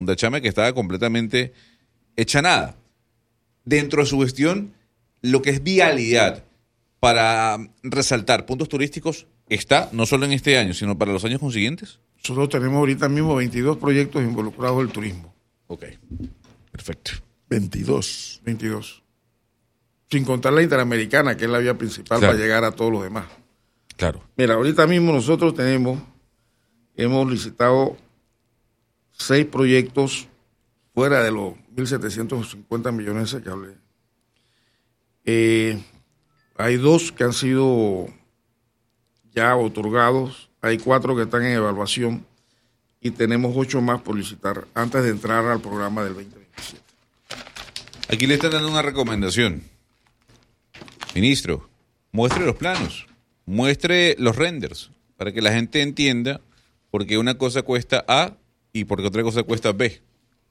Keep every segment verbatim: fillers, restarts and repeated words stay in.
Punta Chame que estaba completamente hecha nada. Dentro de su gestión, lo que es vialidad, para resaltar puntos turísticos, está no solo en este año, sino para los años consiguientes. Nosotros tenemos ahorita mismo veintidós proyectos involucrados del turismo. Ok, perfecto. veintidós. veintidós. Sin contar la Interamericana, que es la vía principal Claro. para llegar a todos los demás. Claro. Mira, ahorita mismo nosotros tenemos, hemos licitado seis proyectos fuera de los mil setecientos cincuenta millones que hablé. Eh, hay dos que han sido ya otorgados, hay cuatro que están en evaluación y tenemos ocho más por licitar antes de entrar al programa del veinte veintisiete. Aquí le están dando una recomendación. Ministro, muestre los planos, muestre los renders, para que la gente entienda por qué una cosa cuesta A y por qué otra cosa cuesta B.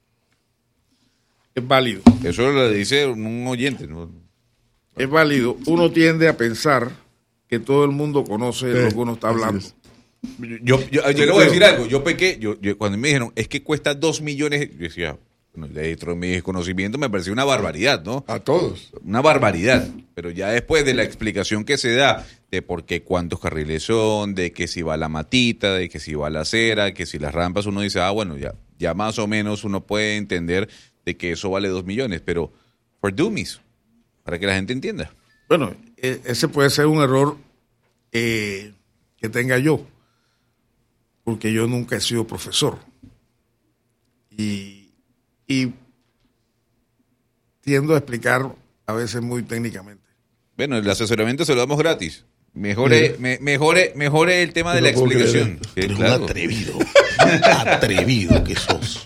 Es válido. Eso lo dice un oyente, ¿no? Es válido. Uno tiende a pensar que todo el mundo conoce Sí, lo que uno está así hablando. es. Yo, yo, yo le voy a decir algo, yo pequé, yo, yo cuando me dijeron, es que cuesta dos millones, yo decía, bueno, dentro de mi desconocimiento me pareció una barbaridad, ¿no? A todos. Una barbaridad, pero ya después de la explicación que se da de por qué cuántos carriles son, de que si va la matita, de que si va la acera, que si las rampas, uno dice, ah, bueno, ya, ya más o menos uno puede entender de que eso vale dos millones, pero for dummies, para que la gente entienda. Bueno, e- ese puede ser un error eh, que tenga yo, porque yo nunca he sido profesor. Y, y tiendo a explicar a veces muy técnicamente. Bueno, el asesoramiento se lo damos gratis. Mejore, me, mejore, mejore el tema de No la puedo explicación. creer. Sí, Eres claro. un atrevido. Atrevido que sos.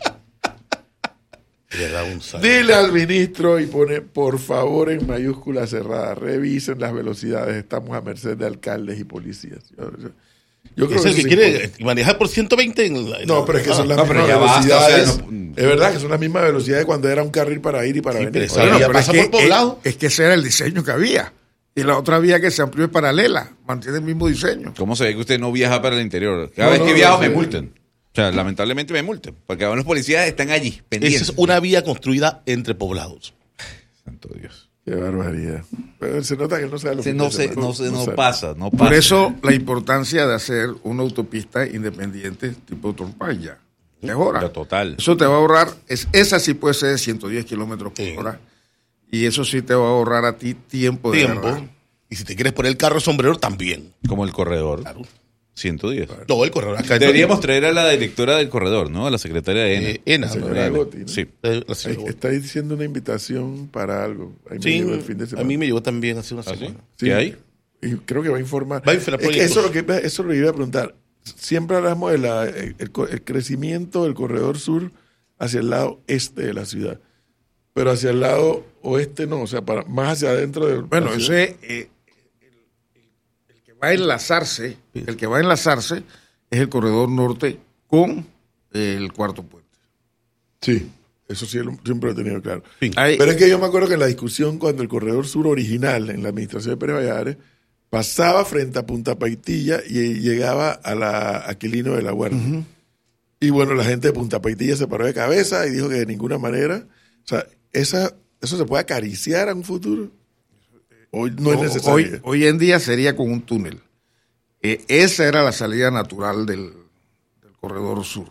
Le da un saludo. Dile al ministro y pone, por favor, en mayúscula cerrada, revisen las velocidades, estamos a merced de alcaldes y policías. Yo, yo- yo creo Es el que eso quiere importa. manejar por ciento veinte en la, en No, la- pero es que son las no, pero mismas ya basta, velocidades. o sea, no- Es verdad que son las mismas velocidades cuando era un carril para ir y para Sí, venir. pero esa Bueno, vía pero pasa es que, por poblado. Es, es que ese era el diseño que había. Y la otra vía que se amplió es paralela, mantiene el mismo diseño. ¿Cómo se ve que usted no viaja para el interior? Cada No, vez no, que no, viajo sí. me multan. O sea, lamentablemente me multan. Porque ahora los policías están allí, pendientes. Esa es una vía construida entre poblados. Santo Dios. Qué barbaridad. Pero se nota que no sabe lo Sí, que no, dice, se, no, se, no sabe. pasa, no pasa. Por eso la importancia de hacer una autopista independiente tipo Trompaya. Mejora. La total. Eso te va a ahorrar, es, esa sí puede ser de ciento diez kilómetros por Sí. hora. Y eso sí te va a ahorrar a ti tiempo de Tiempo. verdad. Y si te quieres poner el carro sombrero, también. Como el corredor. Claro. ciento diez. Todo el corredor. Acá Deberíamos traer a la directora del corredor, ¿no? A la secretaria de ENA. Eh, ENA, Señora ¿no? Gotti, ¿no? Sí. Eh, la Ay, señora- está diciendo una invitación para algo. Ahí me Sí, llegó el fin de a semana. mí me llegó también hace una ¿Ah, sí? semana. Sí. ¿Qué hay? Y creo que va a informar. Va a informar Es que eso, proyectos. es lo que eso lo iba a preguntar. Siempre hablamos del el, el, el crecimiento del corredor sur hacia el lado este de la ciudad, pero hacia el lado oeste no, o sea, para más hacia adentro del. Bueno, la ciudad. ese eh, el, el que va a enlazarse, el que va a enlazarse es el corredor norte con el cuarto puente. Sí, eso sí lo- siempre lo he tenido claro. Hay- Pero es que yo me acuerdo que en la discusión cuando el corredor sur original en la administración de Pérez Valladares pasaba frente a Punta Paitilla y llegaba a la Aquilino de la Guardia. Y bueno, la gente de Punta Paitilla se paró de cabeza y dijo que de ninguna manera, o sea, esa, eso se puede acariciar a un futuro. Hoy no es Hoy, necesario. hoy en día sería con un túnel. Eh, esa era la salida natural del, del corredor sur.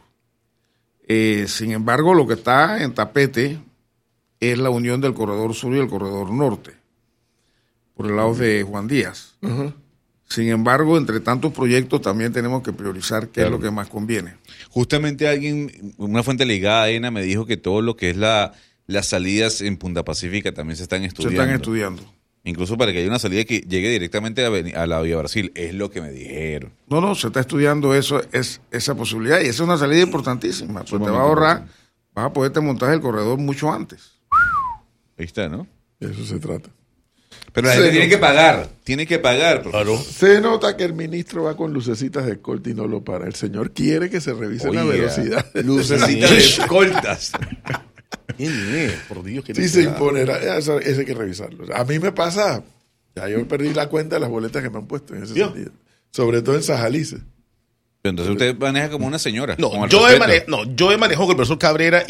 Eh, sin embargo, lo que está en tapete es la unión del corredor sur y el corredor norte, por el lado de Juan Díaz. Ajá. Sin embargo, entre tantos proyectos también tenemos que priorizar qué Claro. es lo que más conviene. Justamente alguien, una fuente ligada a ENA me dijo que todo lo que es la las salidas en Punta Pacífica también se están Se estudiando. están estudiando. Incluso para que haya una salida que llegue directamente a, Aveni- a la Vía Brasil. Es lo que me dijeron. No, no, se está estudiando eso, es esa posibilidad y esa es una salida importantísima. Pues te Sumamente va a ahorrar, importante. vas a poderte montar el corredor mucho antes. Ahí está, ¿no? De eso se trata. Pero la Sí, gente no. tiene que pagar. Tiene que pagar. profesor. Claro. Se nota que el ministro va con lucecitas de escolta y no lo para. El señor quiere que se revise la Oiga, velocidad. Lucecitas de escoltas. ¿Quién es? Por Dios, que Sí se imponerá, eso, eso hay que revisarlo. A mí me pasa, ya yo perdí la cuenta de las boletas que me han puesto en ese ¿Yo? sentido. Sobre todo en Sajalice. Entonces usted maneja como una señora. con No, el yo he, respeto. mane- no, yo he manejado con el profesor Cabrera